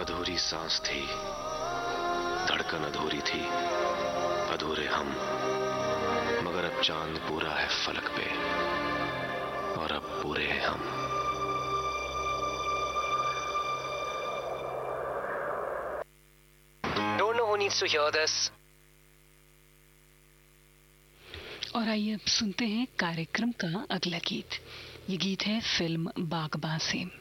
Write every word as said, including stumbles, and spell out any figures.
अधूरी सांस थी, धड़कन अधूरी थी, अधूरे हम, मगर अब चांद पूरा है फलक पे और अब पूरे हैं हम। Don't know who needs to hear this. और आइए अब सुनते हैं कार्यक्रम का अगला गीत। ये गीत है फिल्म बागबां से।